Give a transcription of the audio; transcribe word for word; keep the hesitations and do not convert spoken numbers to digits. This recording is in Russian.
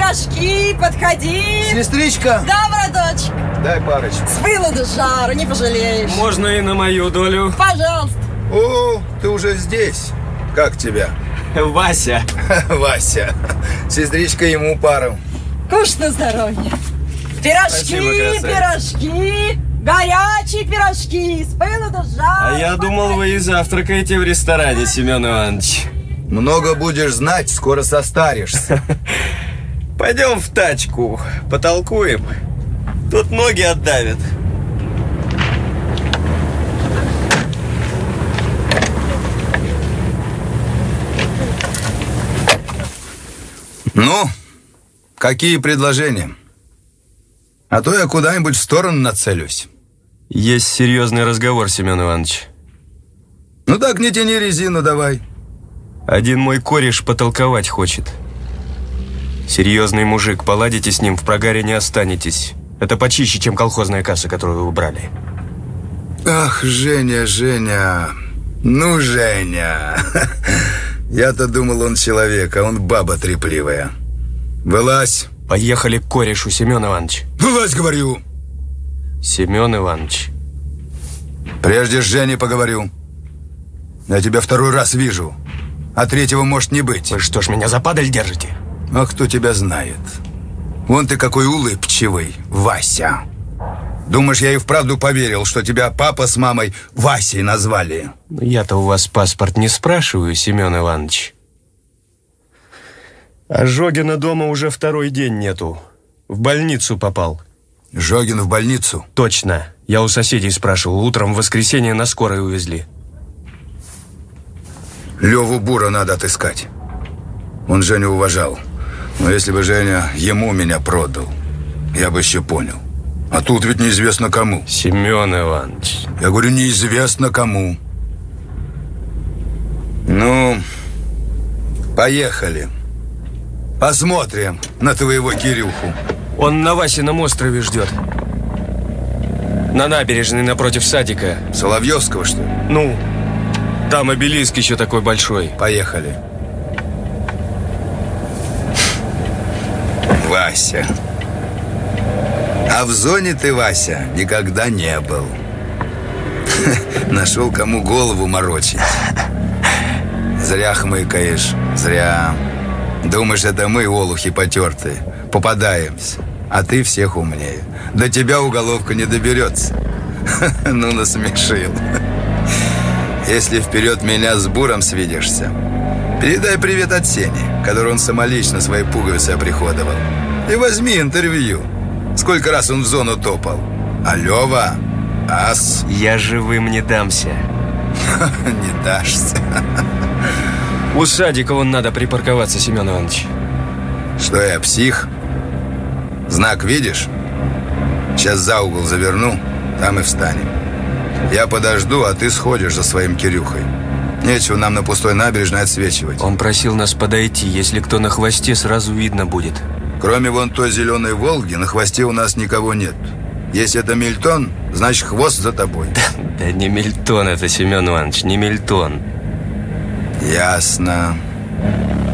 Пирожки, подходи. Сестричка. Да, браточек. Дай парочку. С пылу до жару, не пожалеешь. Можно и на мою долю. Пожалуйста. О, ты уже здесь. Как тебя? Вася. Вася. Сестричка, ему пару. Кушать на здоровье. Пирожки, Спасибо, пирожки. Горячие пирожки. С пылу до жару. А я думал, вы и завтракаете в ресторане, Семен Иванович. Много будешь знать, скоро состаришься. Пойдем в тачку, потолкуем. Тут ноги отдавят. Ну, какие предложения? А то я куда-нибудь в сторону нацелюсь. Есть серьезный разговор, Семен Иванович. Ну так не тяни резину давай. Один мой кореш потолковать хочет. Серьезный мужик, поладите с ним, в прогаре не останетесь. Это почище, чем колхозная касса, которую вы брали. Ах, Женя, Женя. Ну, Женя. Я-то думал, он человек, а он баба трепливая. Вылазь. Поехали к корешу, Семен Иванович. Вылазь, говорю. Семен Иванович. Прежде с Женей поговорю. Я тебя второй раз вижу, а третьего может не быть. Вы что ж, меня за падаль держите? А кто тебя знает? Вон ты какой улыбчивый, Вася. Думаешь, я и вправду поверил, что тебя папа с мамой Васей назвали? Я-то у вас паспорт не спрашиваю, Семен Иванович. А Жогина дома уже второй день нету. В больницу попал. Жогин в больницу? Точно. Я у соседей спрашивал. Утром в воскресенье на скорой увезли. Леву Бура надо отыскать. Он Женю уважал. Но если бы Женя ему меня продал, я бы еще понял. А тут ведь неизвестно кому. Семен Иванович. Я говорю, неизвестно кому. Ну, поехали. Посмотрим на твоего Кирюху. Он на Васином острове ждет. На набережной напротив садика. Соловьевского, что ли? Ну, там обелиск еще такой большой. Поехали. Вася. А в зоне ты, Вася, никогда не был. Нашел, кому голову морочить. Зря хмыкаешь, зря. Думаешь, это мы, олухи потертые, попадаемся, а ты всех умнее. До тебя уголовка не доберется. Ну, насмешил. Если вперед меня с Буром свидишься, передай привет от Сени, который он самолично свои пуговицы оприходовал. И возьми интервью. Сколько раз он в зону топал. А Лева, ас. Я живым не дамся. Не дашься. У садика вон надо припарковаться, Семен Иванович. Что я, псих? Знак видишь? Сейчас за угол заверну, там и встанем. Я подожду, а ты сходишь за своим Кирюхой. Нечего нам на пустой набережной отсвечивать. Он просил нас подойти. Если кто на хвосте, сразу видно будет. Кроме вон той зеленой «Волги», на хвосте у нас никого нет. Если это Мильтон, значит хвост за тобой. Да не Мильтон это, Семен Иванович, не Мильтон. Ясно.